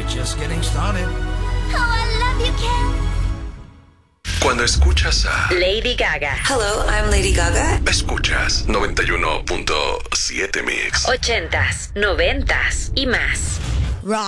we're just getting started. Oh, I love you, Ken. Cuando escuchas a Lady Gaga. Hello, I'm Lady Gaga. Escuchas 91.7 Mix. 80s, 90s y más.